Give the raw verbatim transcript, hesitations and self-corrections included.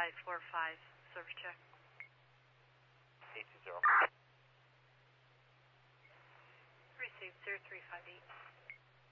five four five, service check. eight two zero. Received zero three five eight.